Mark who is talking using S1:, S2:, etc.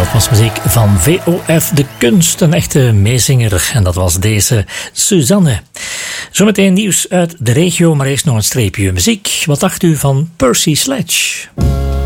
S1: Dat was muziek van VOF De Kunst, een echte meezinger. En dat was deze Suzanne. Zometeen nieuws uit de regio, maar eerst nog een streepje muziek. Wat dacht u van Percy Sledge?